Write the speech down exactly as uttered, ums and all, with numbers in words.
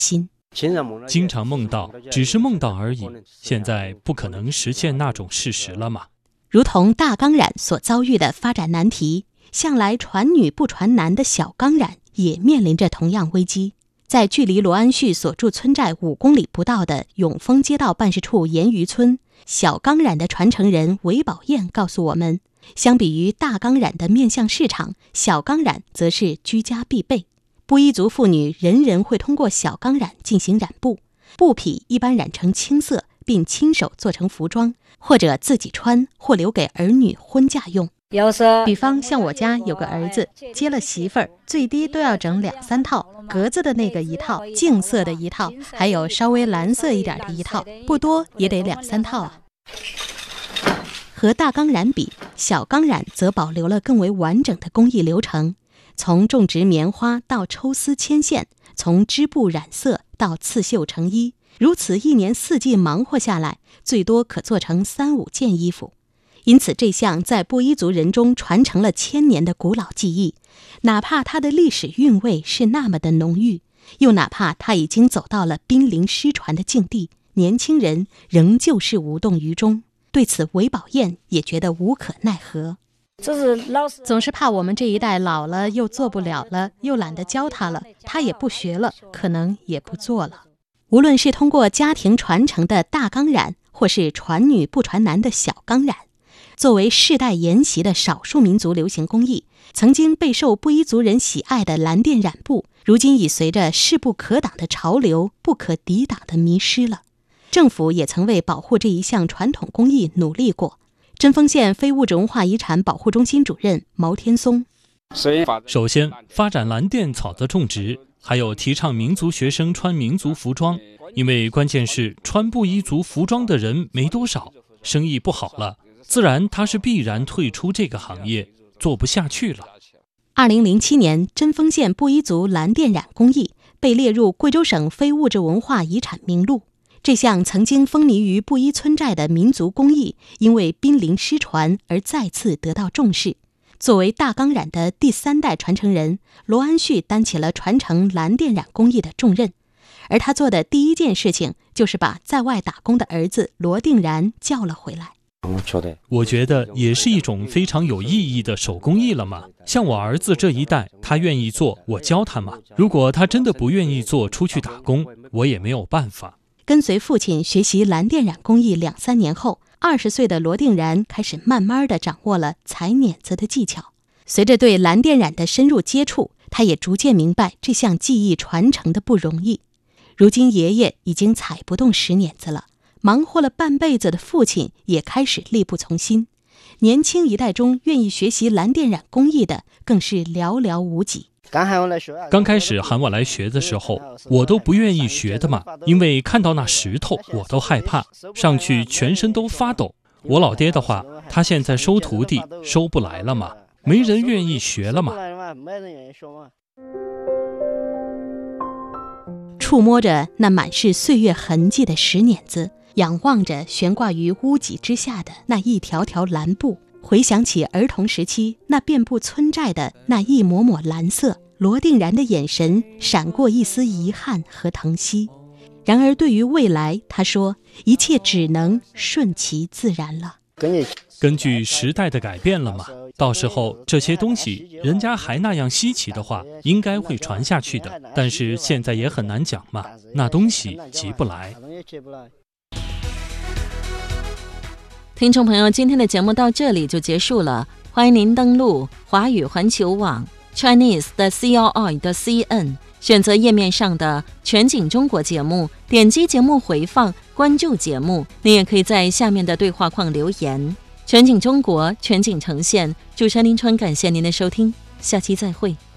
心。 经常梦到，只是梦到而已，现在不可能实现那种事实了吗？ 如同大钢染所遭遇的发展难题，向来传女不传男的小钢染也面临着同样危机。在距离罗安旭所住村寨五公里不到的永丰街道办事处盐渔村，小钢染的传承人韦宝燕告诉我们，相比于大钢染的面向市场，小钢染则是居家必备。布依族妇女人人会通过小钢染进行染布，布匹一般染成青色，并亲手做成服装，或者自己穿，或留给儿女婚嫁用。比方像我家有个儿子接了媳妇儿，最低都要整两三套，格子的那个一套，净色的一套，还有稍微蓝色一点的一套，不多也得两三套啊。和大钢染比，小钢染则保留了更为完整的工艺流程，从种植棉花到抽丝牵线，从织布染色到刺绣成衣，如此一年四季忙活下来，最多可做成三五件衣服。因此这项在布依族人中传承了千年的古老技艺，哪怕它的历史韵味是那么的浓郁，又哪怕它已经走到了濒临失传的境地，年轻人仍旧是无动于衷。对此韦宝燕也觉得无可奈何，总是怕我们这一代老了又做不了了，又懒得教他了，他也不学了，可能也不做了。无论是通过家庭传承的大钢染，或是传女不传男的小钢染，作为世代沿袭的少数民族流行工艺，曾经备受布依族人喜爱的蓝靛染布，如今已随着势不可挡的潮流不可抵挡地迷失了。政府也曾为保护这一项传统工艺努力过。针锋县非物质文化遗产保护中心主任毛天松， 首先发展蓝靛草的种植，还有提倡民族学生穿民族服装，因为关键是穿布依族服装的人没多少，生意不好了，自然他是必然退出这个行业，做不下去了。 二零零七年，针锋县布依族蓝靛染工艺被列入贵州省非物质文化遗产名录。这项曾经风靡于布依村寨的民族工艺，因为濒临失传而再次得到重视。作为大钢染的第三代传承人，罗安旭担起了传承蓝靛染工艺的重任。而他做的第一件事情，就是把在外打工的儿子罗定然叫了回来。 我觉得也是一种非常有意义的手工艺了嘛。像我儿子这一代，他愿意做，我教他嘛。如果他真的不愿意做，出去打工，我也没有办法。 跟随父亲学习蓝靛染工艺两三年后，二十岁的罗定然开始慢慢地掌握了裁碾子的技巧。随着对蓝靛染的深入接触，他也逐渐明白这项技艺传承的不容易。如今爷爷已经踩不动石碾子了，忙活了半辈子的父亲也开始力不从心。年轻一代中愿意学习蓝靛染工艺的更是寥寥无几。 刚开始喊我来学的时候，我都不愿意学的嘛，因为看到那石头我都害怕，上去全身都发抖。我老爹的话，他现在收徒弟收不来了嘛，没人愿意学了嘛。 触摸着那满是岁月痕迹的石碾子，仰望着悬挂于屋脊之下的那一条条蓝布，回想起儿童时期那遍布村寨的那一抹抹蓝色，罗定然的眼神闪过一丝遗憾和疼惜。然而对于未来，他说一切只能顺其自然了。 根据时代的改变了嘛，到时候这些东西人家还那样稀奇的话，应该会传下去的。但是现在也很难讲嘛，那东西急不来。 听众朋友，今天的节目到这里就结束了，欢迎您登录华语环球网 Chinese 的 C R I 的 C N， 选择页面上的全景中国节目，点击节目回放，关注节目。您也可以在下面的对话框留言。全景中国，全景呈现，主持人林川，感谢您的收听，下期再会。